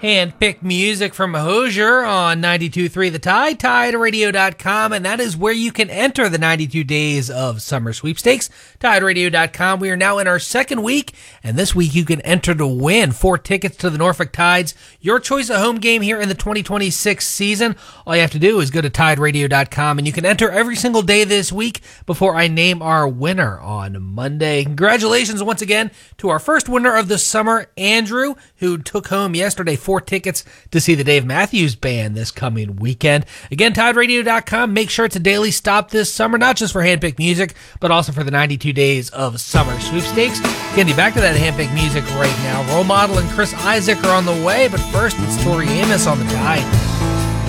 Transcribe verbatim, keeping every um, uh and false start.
Hand-picked music from Hozier on ninety-two point three The Tide, tide radio dot com, and that is where you can enter the ninety-two Days of Summer Sweepstakes, tide radio dot com. We are now in our second week, and this week you can enter to win four tickets to the Norfolk Tides, your choice of home game here in the twenty twenty-six season. All you have to do is go to tide radio dot com, and you can enter every single day this week before I name our winner on Monday. Congratulations once again to our first winner of the summer, Andrew, who took home yesterday four tickets to see the Dave Matthews Band this coming weekend. Again, tide radio dot com. Make sure it's a daily stop this summer, not just for handpicked music, but also for the ninety-two Days of Summer Sweepstakes. Getting back to that handpicked music right now. Role Model and Chris Isaac are on the way, but first it's Tori Amos on the Tide.